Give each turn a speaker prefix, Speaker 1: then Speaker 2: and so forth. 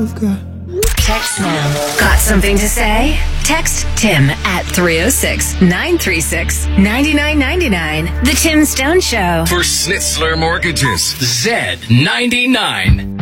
Speaker 1: Text now. Got something to say? Text Tim at 306-936-9999. The Tim Stone Show.
Speaker 2: For Schnitzler Mortgages, Z99.